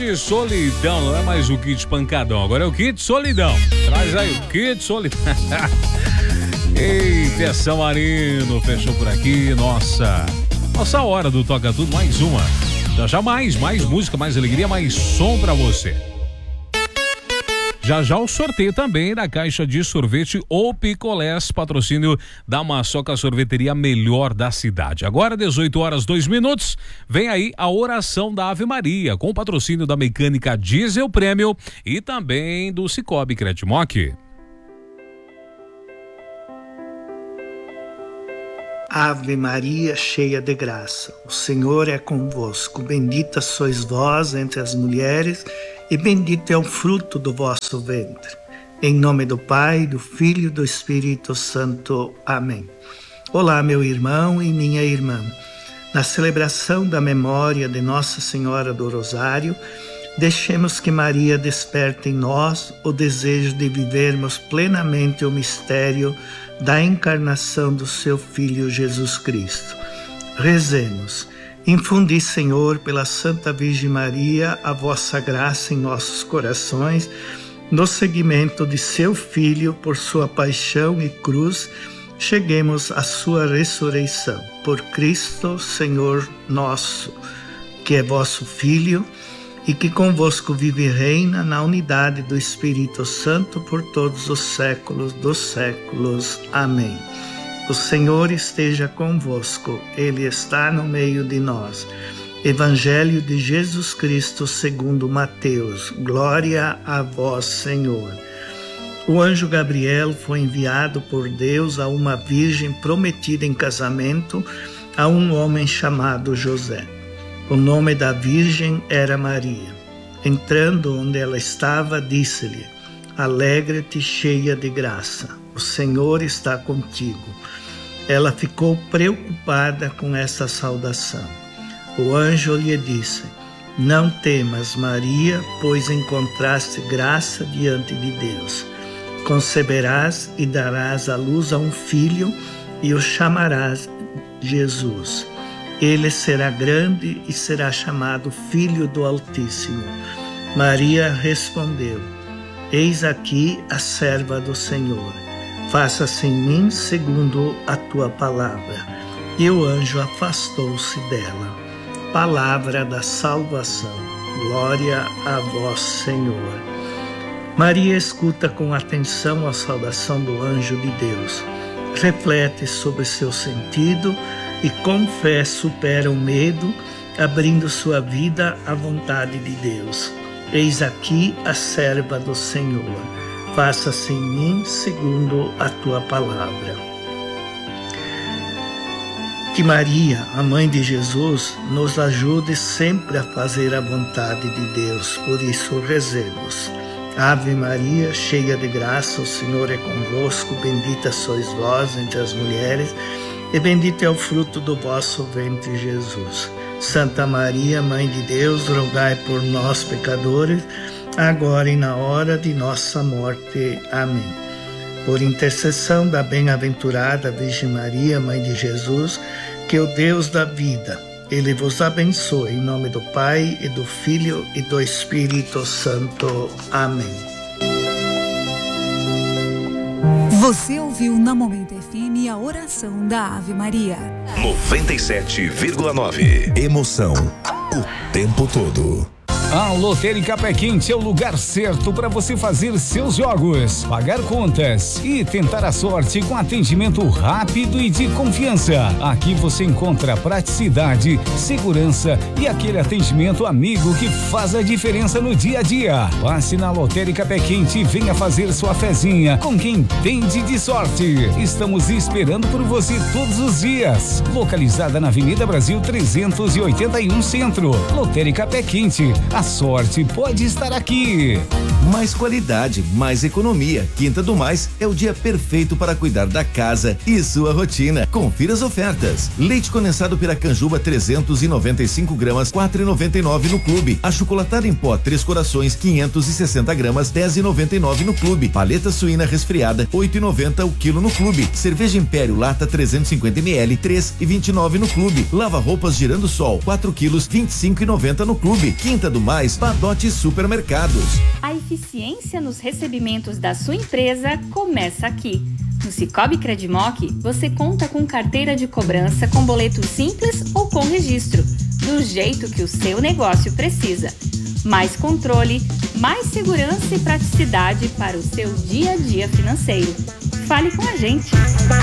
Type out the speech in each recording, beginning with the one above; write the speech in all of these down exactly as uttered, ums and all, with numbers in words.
Kit Solidão, não é mais o Kit Pancadão, agora é o Kit Solidão. Traz aí o Kit Solidão. Ei, Peça Marino, fechou por aqui, nossa, nossa hora do Toca Tudo, mais uma. Já já mais, mais música, mais alegria, mais som pra você. Já já o sorteio também da caixa de sorvete ou picolés, patrocínio da Maçoca Sorveteria, melhor da cidade. Agora, dezoito horas, dois minutos, vem aí a oração da Ave Maria, com patrocínio da Mecânica Diesel Prêmio e também do Cicobi Credimoc. Ave Maria, cheia de graça, o Senhor é convosco. Bendita sois vós entre as mulheres e bendito é o fruto do vosso ventre. Em nome do Pai, do Filho e do Espírito Santo. Amém. Olá, meu irmão e minha irmã. Na celebração da memória de Nossa Senhora do Rosário, deixemos que Maria desperte em nós o desejo de vivermos plenamente o mistério da encarnação do seu Filho Jesus Cristo. Rezemos. Infundi, Senhor, pela Santa Virgem Maria, a vossa graça em nossos corações, no seguimento de seu Filho, por sua paixão e cruz, cheguemos à sua ressurreição. Por Cristo, Senhor nosso, que é vosso Filho, e que convosco vive e reina na unidade do Espírito Santo por todos os séculos dos séculos. Amém. O Senhor esteja convosco, Ele está no meio de nós. Evangelho de Jesus Cristo segundo Mateus. Glória a vós, Senhor. O anjo Gabriel foi enviado por Deus a uma virgem prometida em casamento a um homem chamado José. O nome da virgem era Maria. Entrando onde ela estava, disse-lhe: Alegra-te, cheia de graça, o Senhor está contigo. Ela ficou preocupada com essa saudação. O anjo lhe disse: Não temas, Maria, pois encontraste graça diante de Deus. Conceberás e darás à luz a um filho e o chamarás Jesus. Ele será grande e será chamado Filho do Altíssimo. Maria respondeu: Eis aqui a serva do Senhor. Faça-se em mim segundo a tua palavra. E o anjo afastou-se dela. Palavra da salvação. Glória a vós, Senhor. Maria escuta com atenção a saudação do anjo de Deus. Reflete sobre seu sentido e com fé supera o medo, abrindo sua vida à vontade de Deus. Eis aqui a serva do Senhor. Faça-se em mim segundo a tua palavra. Que Maria, a mãe de Jesus, nos ajude sempre a fazer a vontade de Deus. Por isso rezemos. Ave Maria, cheia de graça, o Senhor é convosco. Bendita sois vós entre as mulheres e bendito é o fruto do vosso ventre, Jesus. Santa Maria, Mãe de Deus, rogai por nós, pecadores, agora e na hora de nossa morte. Amém. Por intercessão da bem-aventurada Virgem Maria, Mãe de Jesus, que o Deus da vida, Ele vos abençoe, em nome do Pai, e do Filho, e do Espírito Santo. Amém. Você ouviu na Momento F M a oração da Ave Maria. noventa e sete vírgula nove. Emoção o tempo todo. A Lotérica Pé Quente é o lugar certo para você fazer seus jogos, pagar contas e tentar a sorte com atendimento rápido e de confiança. Aqui você encontra praticidade, segurança e aquele atendimento amigo que faz a diferença no dia a dia. Passe na Lotérica Pé Quente e venha fazer sua fezinha com quem entende de sorte. Estamos esperando por você todos os dias. Localizada na Avenida Brasil trezentos e oitenta e um Centro. Lotérica Pé Quente. A sorte pode estar aqui. Mais qualidade, mais economia. Quinta do Mais é o dia perfeito para cuidar da casa e sua rotina. Confira as ofertas. Leite condensado Piracanjuba trezentos e noventa e cinco gramas, quatro reais e noventa e nove no Clube. Achocolatado em pó Três Corações quinhentos e sessenta gramas, dez reais e noventa e nove no Clube. Paleta suína resfriada oito reais e noventa o quilo no Clube. Cerveja Império lata trezentos e cinquenta mililitros, três reais e vinte e nove no Clube. Lava roupas Girando Sol quatro quilos, vinte e cinco reais e noventa no Clube. Quinta do Mais mais, Padote Supermercados. A eficiência nos recebimentos da sua empresa começa aqui. No Cicobi Credimoc, você conta com carteira de cobrança com boleto simples ou com registro, do jeito que o seu negócio precisa. Mais controle, mais segurança e praticidade para o seu dia a dia financeiro. Fale com a gente.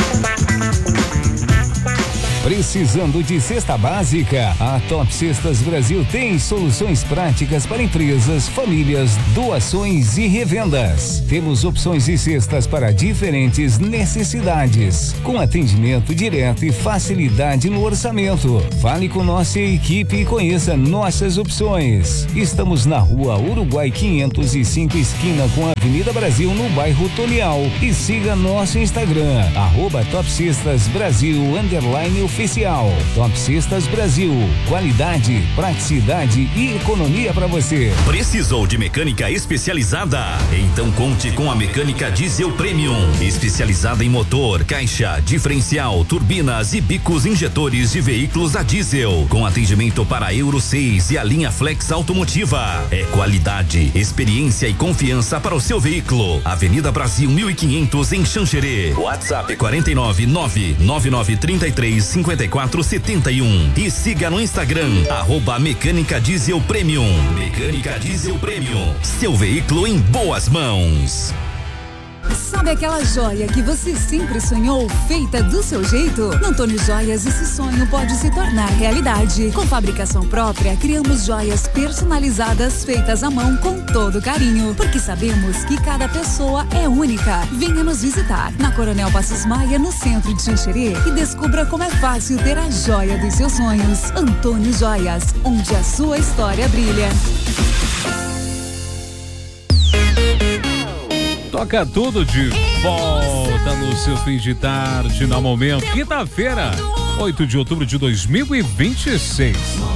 Precisando de cesta básica? A Top Cestas Brasil tem soluções práticas para empresas, famílias, doações e revendas. Temos opções de cestas para diferentes necessidades, com atendimento direto e facilidade no orçamento. Fale com nossa equipe e conheça nossas opções. Estamos na Rua Uruguai quinhentos e cinco, esquina com a Avenida Brasil, no bairro Tonial. E siga nosso Instagram, arroba Top Cestas Brasil, underline oficial. Top Cestas Brasil, qualidade, praticidade e economia para você. Precisou de mecânica especializada? Então conte com a Mecânica Diesel Premium, especializada em motor, caixa, diferencial, turbinas e bicos injetores de veículos a diesel, com atendimento para Euro seis e a linha Flex Automotiva. É qualidade, experiência e confiança para o seu veículo. Avenida Brasil mil e quinhentos em Xanxerê. WhatsApp quarenta e nove, nove nove nove, trinta e três, cinquenta e quatro, setenta e um. E siga no Instagram, arroba Mecânica Diesel Premium. Mecânica Diesel Premium, seu veículo em boas mãos. Sabe aquela joia que você sempre sonhou, feita do seu jeito? No Antônio Joias, esse sonho pode se tornar realidade. Com fabricação própria, criamos joias personalizadas, feitas à mão com todo carinho, porque sabemos que cada pessoa é única. Venha nos visitar na Coronel Passos Maia, no centro de Xanxerê, e descubra como é fácil ter a joia dos seus sonhos. Antônio Joias, onde a sua história brilha. Toca tudo de volta no seu fim de tarde, no momento. Quinta-feira, oito de outubro de dois mil e vinte e seis.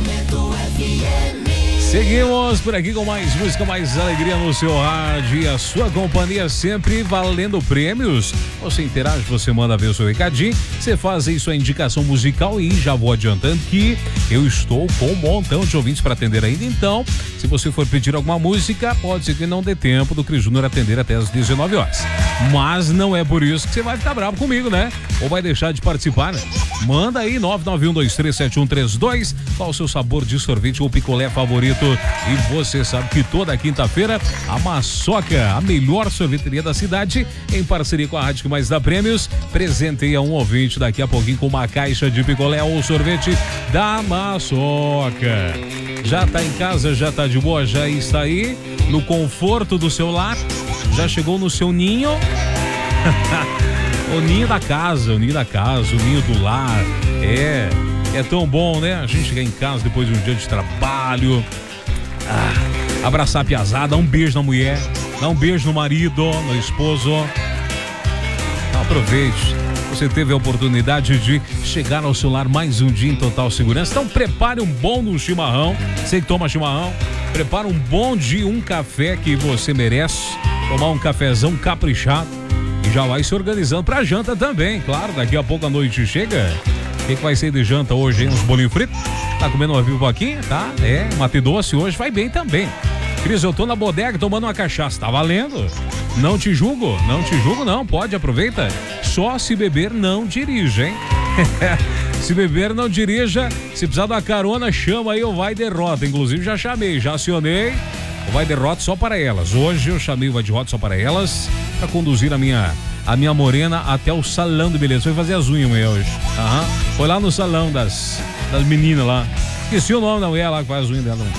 Seguimos por aqui com mais música, mais alegria no seu rádio e a sua companhia sempre valendo prêmios. Você interage, você manda ver o seu recadinho, você faz aí sua indicação musical e já vou adiantando que eu estou com um montão de ouvintes para atender ainda. Então, se você for pedir alguma música, pode ser que não dê tempo do Cris Júnior atender até as dezenove horas. Mas não é por isso que você vai ficar bravo comigo, né? Ou vai deixar de participar, né? Manda aí nove nove um dois três sete um três dois, qual o seu sabor de sorvete ou picolé favorito. E você sabe que toda quinta-feira a Maçoca, a melhor sorveteria da cidade, em parceria com a Rádio que mais dá prêmios, presenteia um ouvinte daqui a pouquinho com uma caixa de picolé ou sorvete da Maçoca. Já tá em casa, já tá de boa, já está aí no conforto do seu lar, já chegou no seu ninho. O ninho da casa, o ninho da casa, o ninho do lar. É, é tão bom, né? A gente chegar em casa depois de um dia de trabalho. Ah, abraçar a piazada, dar um beijo na mulher, dar um beijo no marido, no esposo. Aproveite, você teve a oportunidade de chegar ao seu lar mais um dia em total segurança. Então prepare um bom no chimarrão, você que toma chimarrão, prepara um bom dia, um café que você merece, tomar um cafezão caprichado e já vai se organizando pra janta também, claro, daqui a pouco a noite chega. O que, que vai ser de janta hoje, hein? Uns bolinhos fritos? Tá comendo uma pipoquinha, tá? É, mate doce hoje vai bem também. Cris, eu tô na bodega tomando uma cachaça, tá valendo? Não te julgo, não te julgo não, pode, aproveita. Só se beber não dirija, hein? Se beber não dirija, se precisar de uma carona, chama aí o Vai Derrota. Inclusive já chamei, já acionei o Vai Derrota só para elas. Hoje eu chamei o Vai Derrota só para elas, para conduzir a minha... a minha morena até o salão de beleza. Foi fazer as unhas amanhã hoje. Aham. Foi lá no salão das, das meninas lá. Esqueci o nome da mulher lá que faz as unhas dela.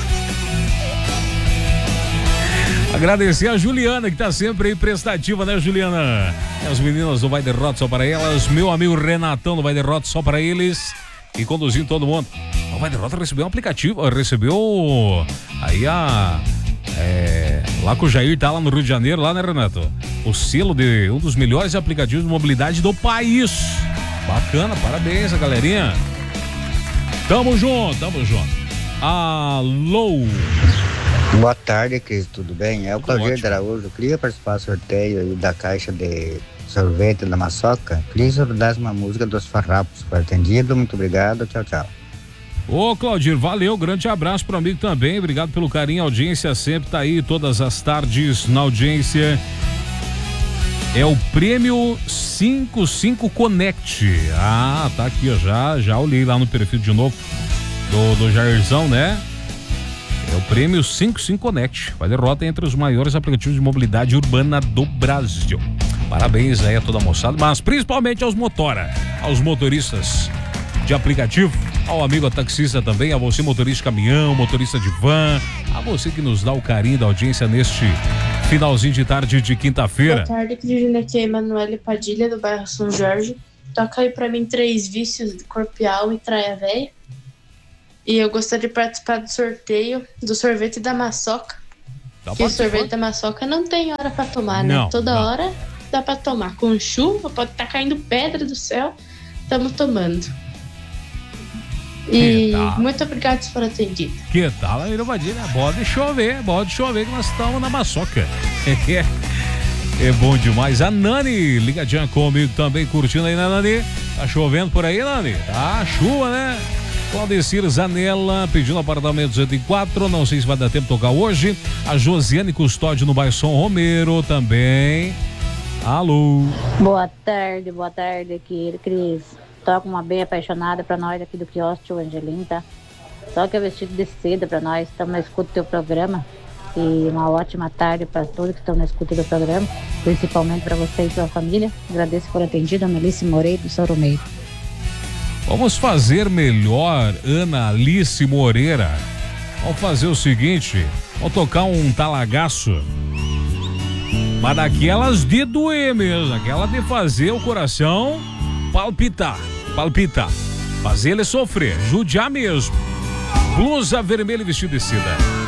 Agradecer a Juliana, que tá sempre aí prestativa, né, Juliana? E as meninas do Vai Derrota só para elas. Meu amigo Renatão do Vai Derrota só para eles. E conduzindo todo mundo. O Vai Derrota recebeu um aplicativo, recebeu aí a... É, lá com o Jair tá lá no Rio de Janeiro, lá, né, Renato? O selo de um dos melhores aplicativos de mobilidade do país. Bacana, parabéns, a galerinha. Tamo junto, tamo junto. Alô. Boa tarde, Cris, tudo bem? É o Claudio de Araújo. Eu queria participar do sorteio aí da caixa de sorvete da Maçoca. Queria solicitar uma música dos Farrapos. Foi atendido, muito obrigado, tchau, tchau. Ô, Claudir, valeu, grande abraço pro amigo também, obrigado pelo carinho, audiência sempre tá aí todas as tardes na audiência. É o prêmio cinquenta e cinco Connect. Ah, tá aqui, ó, já, já olhei lá no perfil de novo do, do Jairzão, né? É o prêmio cinquenta e cinco Connect, vai ter rota entre os maiores aplicativos de mobilidade urbana do Brasil. Parabéns aí a toda a moçada, mas principalmente aos motora, aos motoristas de aplicativo, ao amigo taxista também, a você motorista de caminhão, motorista de van, a você que nos dá o carinho da audiência neste finalzinho de tarde de quinta-feira. Boa tarde, Cristina, aqui é Emanuele Padilha, do bairro São Jorge. Toca aí pra mim Três Vícios de Corpial e Traia Véia. E eu gostaria de participar do sorteio do sorvete da Maçoca. Tá, que o sorvete da Maçoca não tem hora pra tomar, né? Não, Toda não. hora dá pra tomar. Com chuva, pode estar caindo pedra do céu, estamos tomando. E tal? Muito obrigado por atendido. Que tal, aí, Padilha? Pode chover, pode chover que nós estamos na Maçoca. É, é bom demais. A Nani, ligadinha comigo também, curtindo aí, né, Nani? Tá chovendo por aí, Nani? Tá chuva, né? Claudecir Zanella pedindo apartamento cento e quatro, não sei se vai dar tempo de tocar hoje. A Josiane Custódio no bairro São Romero também. Alô. Boa tarde, boa tarde aqui, Cris. Toca uma bem apaixonada pra nós aqui do quiosque, o Angelim, tá? Toca vestido de seda pra nós, estamos na escuta do teu programa. E uma ótima tarde para todos que estão na escuta do programa, principalmente para você e sua família. Agradeço por atendido, a Melissa Moreira do São Romeiro. Vamos fazer melhor, Ana Alice Moreira. Vamos fazer o seguinte, vamos tocar um talagaço. Mas daquelas de doer mesmo, aquela de fazer o coração palpitar, palpitar. Fazer ele sofrer, judiar mesmo. Blusa vermelha e vestido de seda.